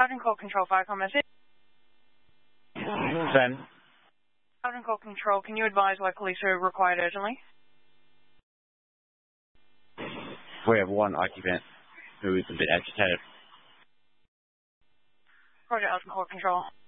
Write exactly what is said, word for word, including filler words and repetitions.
Howden Call Control, fire com message. Send. Howden Call Control, can you advise why police are required urgently? We have one occupant who is a bit agitated. Roger, Howden Call Control.